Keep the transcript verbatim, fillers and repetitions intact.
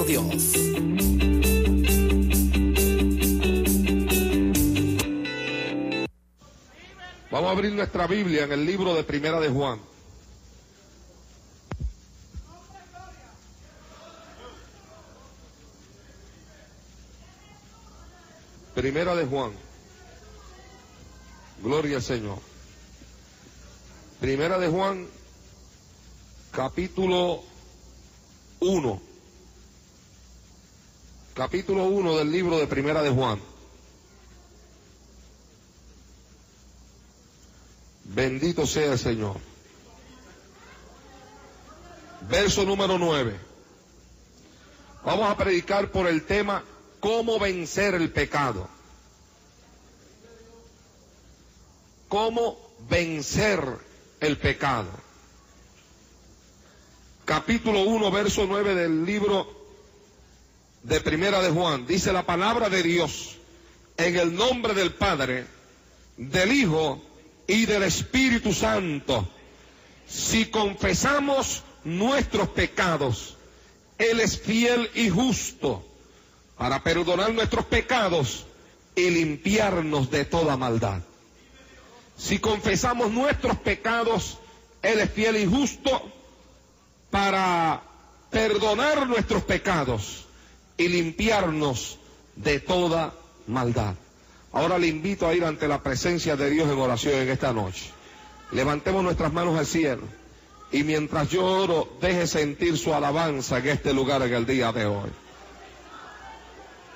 Dios. Vamos a abrir nuestra Biblia en el libro de Primera de Juan. Primera de Juan. Gloria al Señor. Primera de Juan, capítulo uno. Capítulo uno del libro de Primera de Juan. Bendito sea el Señor. Verso número nueve. Vamos a predicar por el tema ¿cómo vencer el pecado? ¿Cómo vencer el pecado? Capítulo uno, verso nueve del libro de Primera de Juan. Dice la palabra de Dios: en el nombre del Padre, del Hijo y del Espíritu Santo. Si confesamos nuestros pecados, Él es fiel y justo para perdonar nuestros pecados y limpiarnos de toda maldad. Si confesamos nuestros pecados, Él es fiel y justo para perdonar nuestros pecados y limpiarnos de toda maldad. Ahora le invito a ir ante la presencia de Dios en oración en esta noche. Levantemos nuestras manos al cielo y mientras yo oro, deje sentir su alabanza en este lugar en el día de hoy.